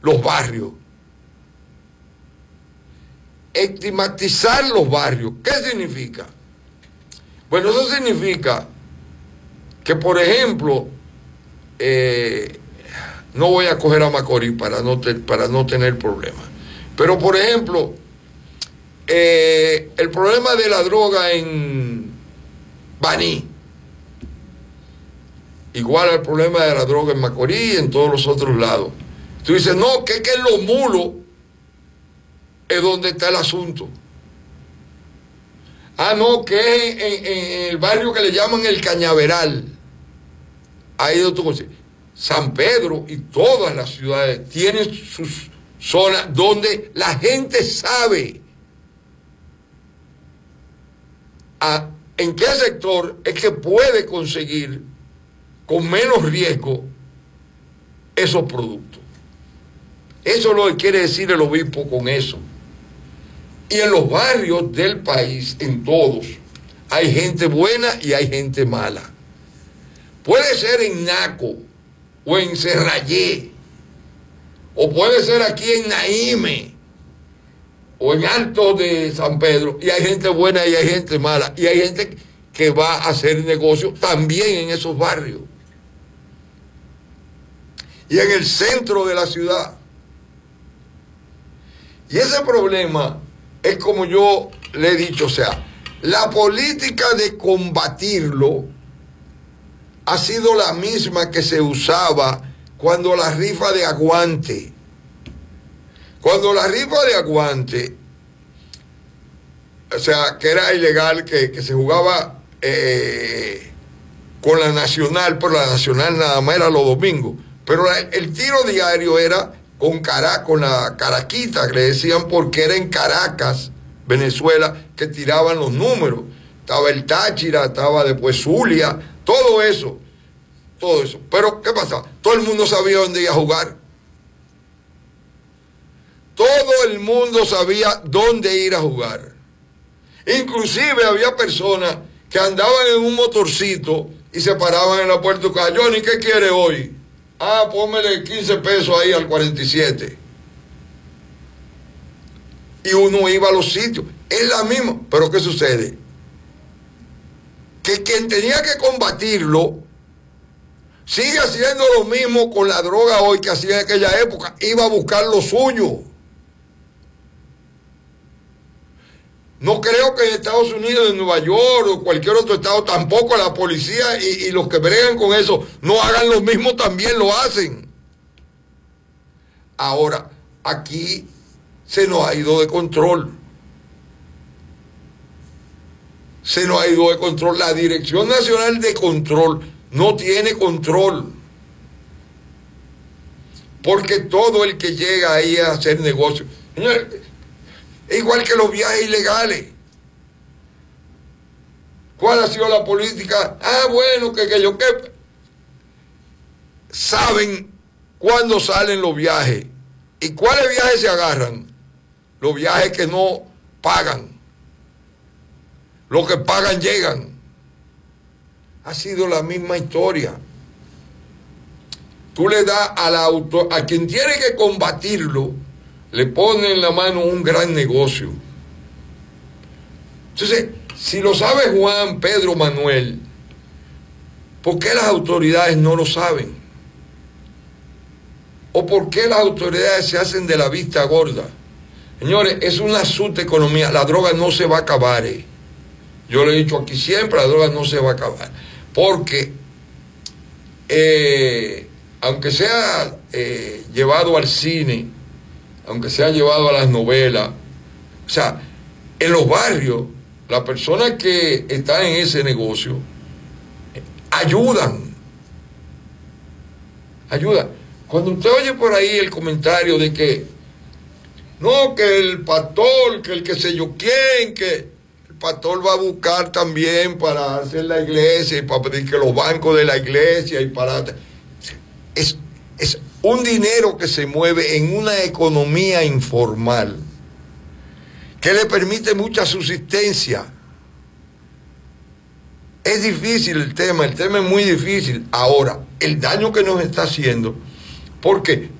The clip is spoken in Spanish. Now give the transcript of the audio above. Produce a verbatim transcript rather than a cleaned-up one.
los barrios. Estigmatizar los barrios. ¿Qué significa? Bueno, eso significa que, por ejemplo, eh, no voy a coger a Macorís para no, te, para no tener problemas, pero, por ejemplo, eh, el problema de la droga en Baní, igual al problema de la droga en Macorís y en todos los otros lados. Tú dices, no, que, que en Los Mulos es donde está el asunto. Ah, no, que es en, en, en el barrio que le llaman el Cañaveral. Ahí donde tú conoces. San Pedro y todas las ciudades tienen sus zonas donde la gente sabe a, en qué sector es que puede conseguir con menos riesgo esos productos. Eso es lo que quiere decir el obispo con eso. Y en los barrios del país, en todos, hay gente buena y hay gente mala. Puede ser en Naco o en Serrayé, o puede ser aquí en Naíme o en Alto de San Pedro, y hay gente buena y hay gente mala, y hay gente que va a hacer negocio también en esos barrios. Y en el centro de la ciudad. Y ese problema es como yo le he dicho, o sea, la política de combatirlo ha sido la misma que se usaba cuando la rifa de aguante. Cuando la rifa de aguante, o sea, que era ilegal, que, que se jugaba eh, con la Nacional, pero la Nacional nada más era los domingos. Pero la, el tiro diario era con, cara, con la caraquita, que le decían, porque era en Caracas, Venezuela, que tiraban los números. Estaba el Táchira, estaba después Zulia, todo eso, todo eso. Pero, ¿qué pasaba? Todo el mundo sabía dónde iba a jugar. Todo el mundo sabía dónde ir a jugar. Inclusive había personas que andaban en un motorcito y se paraban en la puerta de casa. Johnny, ¿qué quiere hoy? Ah, póngale quince pesos ahí al cuarenta y siete. Y uno iba a los sitios. Es la misma. Pero ¿qué sucede? Que quien tenía que combatirlo sigue haciendo lo mismo con la droga hoy que hacía en aquella época. Iba a buscar lo suyo. No creo que en Estados Unidos, en Nueva York o cualquier otro estado, tampoco la policía y, y los que bregan con eso no hagan lo mismo, también lo hacen. Ahora, aquí se nos ha ido de control. Se nos ha ido de control. La Dirección Nacional de Control no tiene control. Porque todo el que llega ahí a hacer negocio, señores, es igual que los viajes ilegales. ¿Cuál ha sido la política? Ah, bueno, que, que yo que... Saben cuándo salen los viajes. ¿Y cuáles viajes se agarran? Los viajes que no pagan. Los que pagan llegan. Ha sido la misma historia. Tú le das a la auto, a quien tiene que combatirlo, le pone en la mano un gran negocio. Entonces, si lo sabe Juan, Pedro, Manuel, ¿por qué las autoridades no lo saben? ¿O por qué las autoridades se hacen de la vista gorda? Señores, es una subeconomía. La droga no se va a acabar. ¿eh? Yo lo he dicho aquí siempre, la droga no se va a acabar. Porque, eh, aunque sea eh, llevado al cine, aunque sea llevado a las novelas, o sea, en los barrios, las personas que están en ese negocio ayudan, ayudan. Cuando usted oye por ahí el comentario de que, no, que el pastor, que el que sé yo quién, que el pastor va a buscar también para hacer la iglesia y para pedir que los bancos de la iglesia y para... Es, es un dinero que se mueve en una economía informal que le permite mucha subsistencia. Es difícil el tema, el tema es muy difícil. Ahora, el daño que nos está haciendo, porque